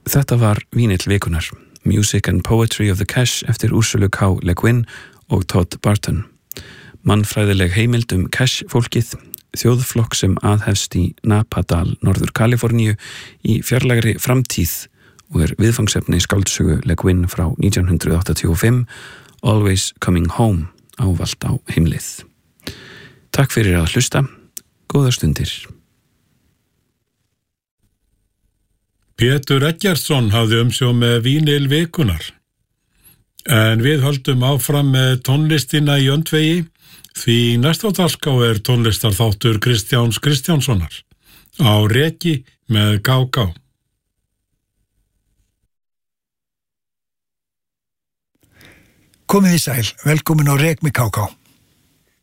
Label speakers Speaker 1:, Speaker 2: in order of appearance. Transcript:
Speaker 1: Þetta var vínill vikunar, Music and Poetry of the Cash eftir Ursulu K. Le Guin og Todd Barton. Mannfræðileg heimild Cash-fólkið, þjóðflokk sem aðhefst í Napadal, Norður Kaliforníu í fjarlægri framtíð og viðfangsefni skáldsögu Le Guin frá 1985, Always Coming Home, ávallt á heimleið. Takk fyrir að hlusta, góðar stundir.
Speaker 2: Pétur Eggertsson hafði umsjón með vínil vikunar. En við höldum áfram með tónlistina í öndvegi, því næst á dagskrá tónlistarþáttur Kristjáns Kristjánssonar á Reki með Gá-Gá.
Speaker 3: Komið í sæl, velkomin á Rek með Gá-Gá.